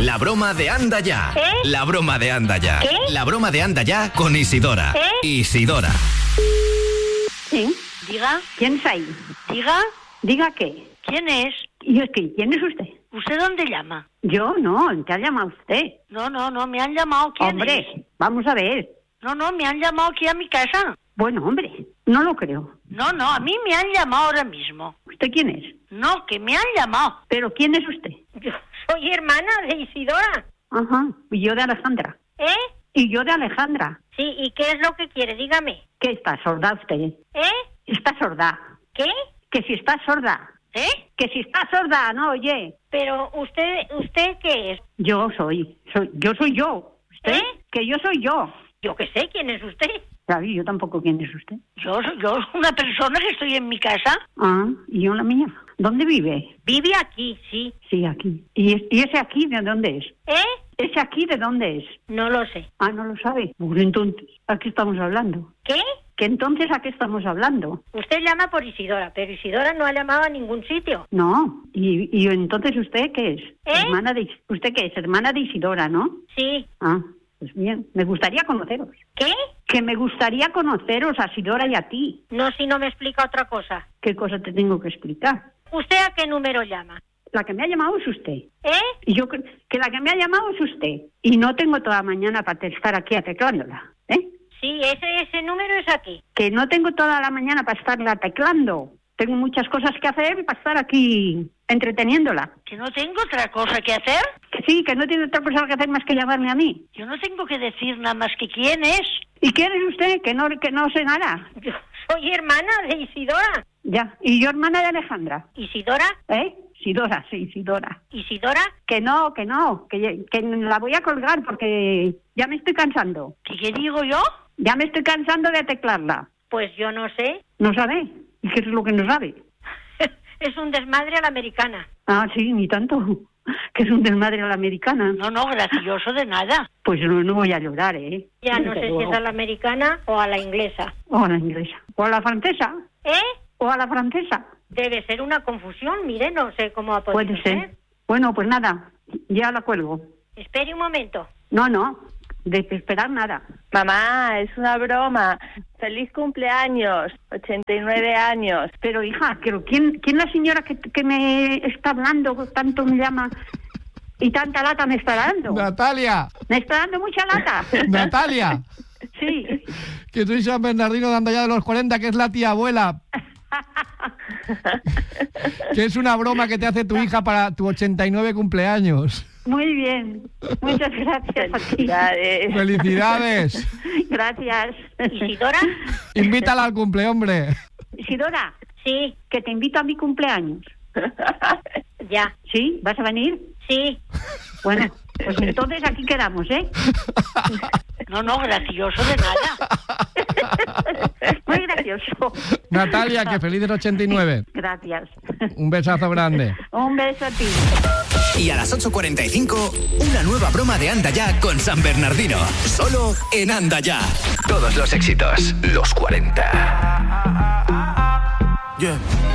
La broma de Anda Ya. La broma de Anda Ya. ¿Qué? La broma de Anda Ya con Isidora. Isidora. Sí. Diga. ¿Quién es ahí? Diga. Diga qué. ¿Quién es? ¿Y es que quién es usted? ¿Usted dónde llama? Yo no, ¿te ha llamado usted? No, me han llamado. ¿Quién Hombre, es? vamos a ver. No, me han llamado aquí a mi casa. Bueno, hombre, no lo creo. No, a mí me han llamado ahora mismo. ¿Usted quién es? No, que me han llamado. ¿Pero quién es usted? Yo soy hermana de Isidora. Ajá, y yo de Alejandra. Y yo de Alejandra. Sí, ¿y qué es lo que quiere? Dígame. ¿Qué está sorda usted? Está sorda. ¿Qué? Que si está sorda. Que si está sorda, no oye. Pero ¿usted qué es? Yo soy yo. ¿Usted? Que yo soy yo. Yo qué sé, ¿quién es usted? David, yo tampoco, ¿quién es usted? Yo una persona que estoy en mi casa. Ah, y yo la mía. ¿Dónde vive? Vive aquí, sí. Sí, aquí. ¿Y ese aquí de dónde es? ¿Ese aquí de dónde es? No lo sé. Ah, ¿no lo sabe? Pues entonces, ¿a qué estamos hablando? ¿Qué? ¿Que entonces a qué estamos hablando? Usted llama por Isidora, pero Isidora no ha llamado a ningún sitio. No. ¿Y entonces usted qué es? ¿Usted qué es? Hermana de Isidora, ¿no? Sí. Ah, pues bien. Me gustaría conoceros. ¿Qué? Que me gustaría conoceros a Isidora y a ti. No, si no me explica otra cosa. ¿Qué cosa te tengo que explicar? ¿Usted a qué número llama? La que me ha llamado es usted. Y yo creo que la que me ha llamado es usted. Y no tengo toda la mañana para estar aquí teclándola. Sí, ese número es aquí. Que no tengo toda la mañana para estarla teclando. Tengo muchas cosas que hacer para estar aquí entreteniéndola. ¿Que no tengo otra cosa que hacer? Que sí, que no tiene otra cosa que hacer más que llamarme a mí. Yo no tengo que decir nada más que quién es. ¿Y quién es usted? Que no sé nada. Yo soy hermana de Isidora. Ya, y yo hermana de Alejandra. ¿Isidora? Isidora, sí, Isidora. ¿Isidora? Que no, que la voy a colgar porque ya me estoy cansando. ¿Qué digo yo? Ya me estoy cansando de teclarla. Pues yo no sé. ¿No sabe? ¿Y qué es lo que no sabe? Es un desmadre a la americana. Ah, sí, ni tanto. Que es un desmadre a la americana. No, gracioso de nada. Pues no voy a llorar, Ya no sé si es a la americana o a la inglesa. O a la inglesa. O a la francesa. O a la francesa. Debe ser una confusión, mire, no sé cómo ha podido ser. Puede ser. Bueno, pues nada, ya la cuelgo. Espere un momento. No, de esperar nada. Mamá, es una broma. Feliz cumpleaños, 89 años. Pero hija, ¿quién la señora que me está hablando, tanto me llama y tanta lata me está dando? Natalia. Me está dando mucha lata. Natalia. Sí. Que soy San Bernardino de Andallá de los 40, que es la tía abuela. Que es una broma que te hace tu hija para tu 89 cumpleaños. Muy bien, muchas gracias a ti. ¡Felicidades! Gracias. ¿Isidora? Invítala al cumple, hombre. Isidora. Sí. Que te invito a mi cumpleaños. Ya. ¿Sí? ¿Vas a venir? Sí. Bueno, pues entonces aquí quedamos, No, gracioso de nada. Muy gracioso. Natalia, que feliz 89. Gracias. Un besazo grande. Un beso a ti. Y a las 8:45, una nueva broma de Anda Ya con San Bernardino. Solo en Anda Ya. Todos los éxitos, los 40. Yeah.